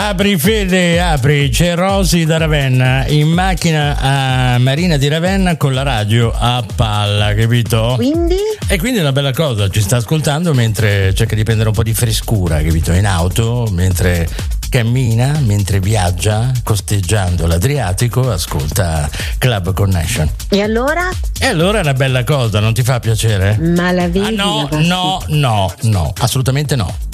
Apri Fede, apri, c'è Rosy da Ravenna in macchina a Marina di Ravenna con la radio a palla, capito? Quindi? E quindi è una bella cosa, ci sta ascoltando mentre cerca di prendere un po' di frescura, capito? In auto, mentre cammina, mentre viaggia, costeggiando l'Adriatico, ascolta Club Connection. E allora? E allora è una bella cosa, non ti fa piacere? Ma la vedi? No, assolutamente no.